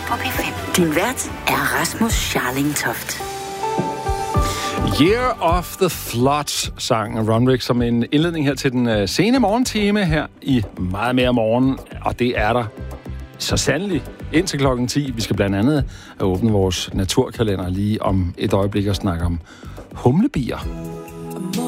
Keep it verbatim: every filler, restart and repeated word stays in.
på P fem. Din vært er Rasmus Scharling-Toft. Year of the Flood sang Runrig som en indledning her til den uh, sene morgentime her i Meget Mere Morgen. Og det er der så sandelig indtil klokken ti. Vi skal blandt andet åbne vores naturkalender lige om et øjeblik og snakke om humlebier.